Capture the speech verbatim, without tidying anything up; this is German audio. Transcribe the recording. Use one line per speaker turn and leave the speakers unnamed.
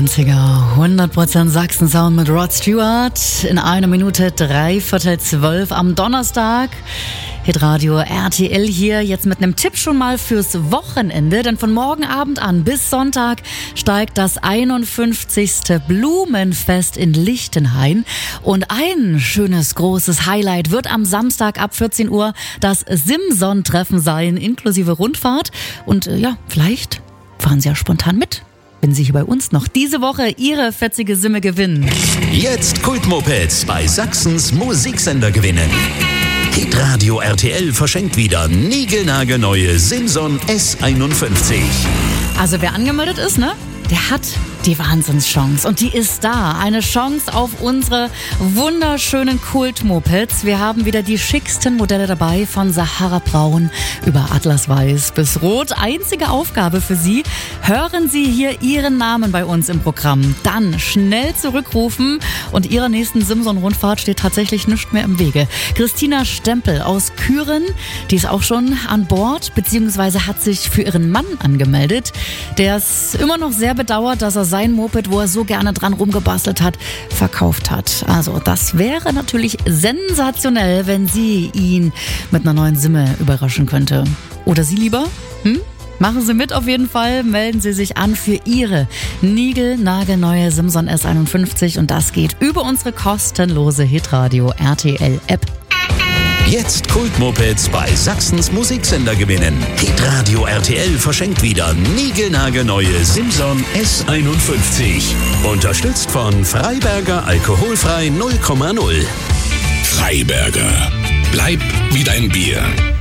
neunziger, hundert Prozent Sachsen-Sound mit Rod Stewart in einer Minute dreiviertel zwölf am Donnerstag. Hitradio R T L hier jetzt mit einem Tipp schon mal fürs Wochenende, denn von morgen Abend an bis Sonntag steigt das einundfünfzigste Blumenfest in Lichtenhain und ein schönes großes Highlight wird am Samstag ab vierzehn Uhr das Simson-Treffen sein, inklusive Rundfahrt und äh, ja, vielleicht fahren Sie ja spontan mit, wenn Sie hier bei uns noch diese Woche Ihre fetzige Simme gewinnen.
Jetzt Kultmopeds bei Sachsens Musiksender gewinnen. Hitradio R T L verschenkt wieder niegelnagelneue Simson S einundfünfzig.
Also wer angemeldet ist, ne? Der hat die Wahnsinnschance und die ist da. Eine Chance auf unsere wunderschönen Kultmopeds. Wir haben wieder die schicksten Modelle dabei, von Sahara Braun über Atlas Weiß bis Rot. Einzige Aufgabe für Sie: hören Sie hier Ihren Namen bei uns im Programm. Dann schnell zurückrufen und Ihrer nächsten Simson-Rundfahrt steht tatsächlich nichts mehr im Wege. Christina Stempel aus Küren, die ist auch schon an Bord, beziehungsweise hat sich für ihren Mann angemeldet. Der ist immer noch sehr bedauert, dass er sein Moped, wo er so gerne dran rumgebastelt hat, verkauft hat. Also das wäre natürlich sensationell, wenn sie ihn mit einer neuen Simme überraschen könnte. Oder Sie lieber? Hm? Machen Sie mit auf jeden Fall, melden Sie sich an für Ihre niegelnagelneue Simson S einundfünfzig und das geht über unsere kostenlose Hitradio R T L App.
Jetzt Kultmopeds bei Sachsens Musiksender gewinnen. Hitradio R T L verschenkt wieder niegelnagelneue Simson S einundfünfzig. Unterstützt von Freiberger Alkoholfrei null Komma null.
Freiberger. Bleib wie dein Bier.